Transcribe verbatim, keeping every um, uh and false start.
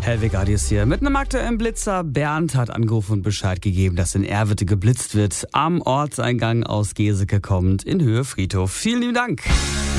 Helvig Adius hier mit einem aktuellen Blitzer. Bernd hat angerufen und Bescheid gegeben, dass in Erwitte geblitzt wird. Am Ortseingang aus Geseke kommend in Höhe Friedhof. Vielen lieben Dank.